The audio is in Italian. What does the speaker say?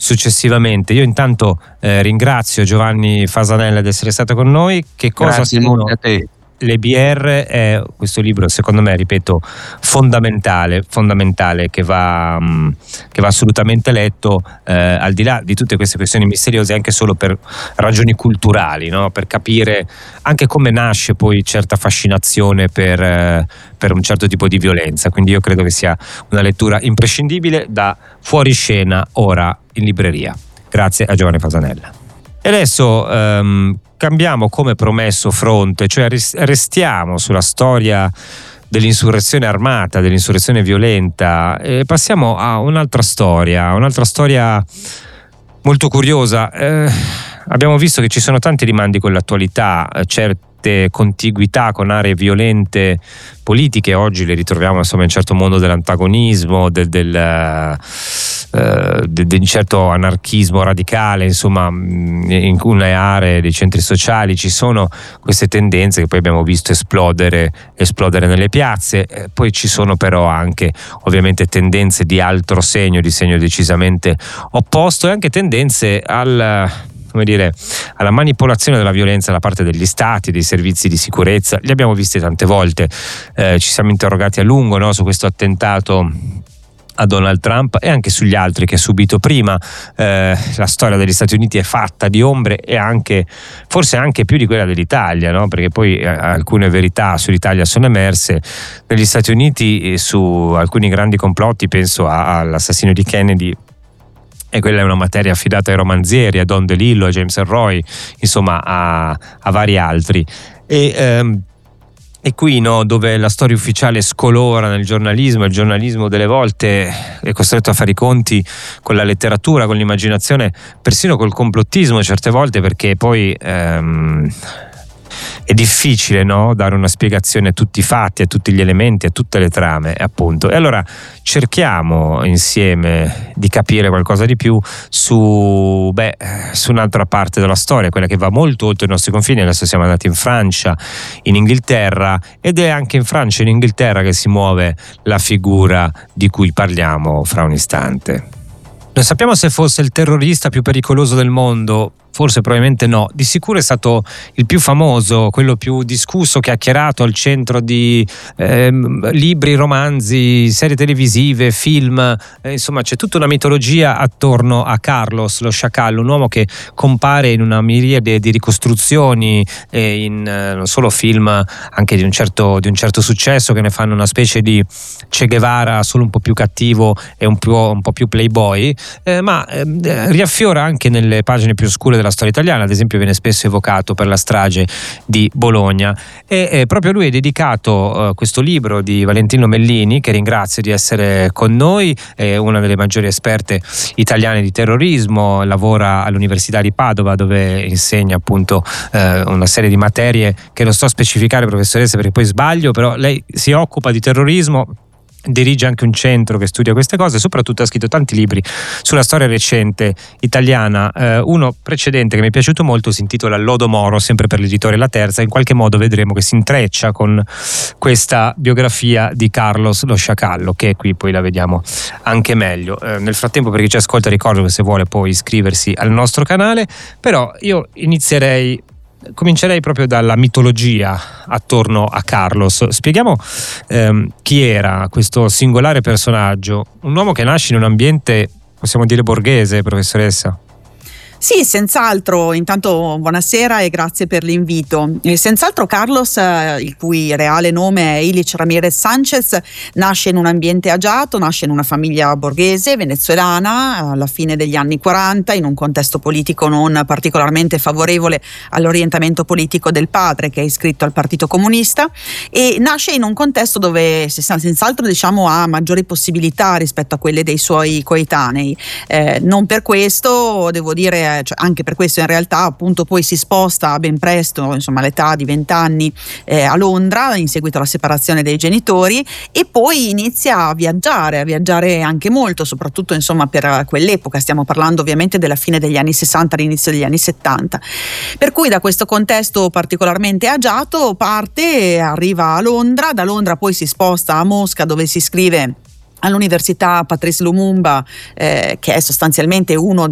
successivamente. Io intanto ringrazio Giovanni Fasanella di essere stato con noi. Che cosa Grazie sono a te. le BR? È questo libro, secondo me, ripeto, fondamentale che va assolutamente letto, al di là di tutte queste questioni misteriose, anche solo per ragioni culturali, no? Per capire anche come nasce poi certa fascinazione per un certo tipo di violenza. Quindi io credo che sia una lettura imprescindibile da Fuoriscena, ora in libreria. Grazie a Giovanni Fasanella. E adesso cambiamo, come promesso, fronte, cioè restiamo sulla storia dell'insurrezione armata, dell'insurrezione violenta, e passiamo a un'altra storia molto curiosa. Abbiamo visto che ci sono tanti rimandi con l'attualità, certe contiguità con aree violente politiche. Oggi le ritroviamo insomma in un certo mondo dell'antagonismo, di un certo anarchismo radicale, insomma in alcune aree dei centri sociali ci sono queste tendenze che poi abbiamo visto esplodere nelle piazze. Poi ci sono però anche ovviamente tendenze di altro segno, di segno decisamente opposto, e anche tendenze alla manipolazione della violenza da parte degli stati, dei servizi di sicurezza. Li abbiamo visti tante volte, ci siamo interrogati a lungo, no, su questo attentato a Donald Trump e anche sugli altri che ha subito prima. La storia degli Stati Uniti è fatta di ombre, e anche forse anche più di quella dell'Italia, no? Perché poi alcune verità sull'Italia sono emerse. Negli Stati Uniti, su alcuni grandi complotti, penso all'assassinio di Kennedy, e quella è una materia affidata ai romanzieri, a Don DeLillo, a James Ellroy, insomma a vari altri. E qui, no, dove la storia ufficiale scolora nel giornalismo, il giornalismo delle volte è costretto a fare i conti con la letteratura, con l'immaginazione, persino col complottismo certe volte, perché poi è difficile, no, dare una spiegazione a tutti i fatti, a tutti gli elementi, a tutte le trame, appunto. E allora cerchiamo insieme di capire qualcosa di più su un'altra parte della storia, quella che va molto oltre i nostri confini. Adesso siamo andati in Francia, in Inghilterra, ed è anche in Francia e in Inghilterra che si muove la figura di cui parliamo fra un istante. Non sappiamo se fosse il terrorista più pericoloso del mondo, forse probabilmente no. Di sicuro è stato il più famoso, quello più discusso, chiacchierato, al centro di libri, romanzi, serie televisive, film. Insomma, c'è tutta una mitologia attorno a Carlos lo Sciacallo, un uomo che compare in una miriade di ricostruzioni, in non solo film, anche di un certo successo, che ne fanno una specie di Che Guevara solo un po' più cattivo e un po' più playboy, ma riaffiora anche nelle pagine più oscure della storia italiana. Ad esempio viene spesso evocato per la strage di Bologna, e proprio lui è dedicato questo libro di Valentino Mellini, che ringrazio di essere con noi. È una delle maggiori esperte italiane di terrorismo, lavora all'Università di Padova, dove insegna appunto una serie di materie che non sto a specificare, professoressa, perché poi sbaglio, però lei si occupa di terrorismo, dirige anche un centro che studia queste cose, soprattutto ha scritto tanti libri sulla storia recente italiana. Uno precedente che mi è piaciuto molto si intitola Lodo Moro, sempre per l'editore La Terza. In qualche modo vedremo che si intreccia con questa biografia di Carlos lo Sciacallo, che qui poi la vediamo anche meglio. Nel frattempo, per chi ci ascolta, ricordo che se vuole poi iscriversi al nostro canale, però io comincerei proprio dalla mitologia attorno a Carlos. Spieghiamo chi era questo singolare personaggio, un uomo che nasce in un ambiente, possiamo dire, borghese, professoressa? Sì, senz'altro. Intanto buonasera e grazie per l'invito. Senz'altro Carlos, il cui reale nome è Ilich Ramirez Sanchez, nasce in un ambiente agiato, nasce in una famiglia borghese venezuelana alla fine degli anni 40, in un contesto politico non particolarmente favorevole all'orientamento politico del padre, che è iscritto al Partito Comunista, e nasce in un contesto dove senz'altro ha maggiori possibilità rispetto a quelle dei suoi coetanei. Non per questo, devo dire, anche per questo in realtà appunto poi si sposta ben presto, all'età di 20 anni, a Londra in seguito alla separazione dei genitori, e poi inizia a viaggiare anche molto, soprattutto per quell'epoca. Stiamo parlando ovviamente della fine degli anni 60, all'inizio degli anni 70, per cui da questo contesto particolarmente agiato parte, arriva a Londra, da Londra poi si sposta a Mosca, dove si iscrive all'Università Patrice Lumumba, che è sostanzialmente uno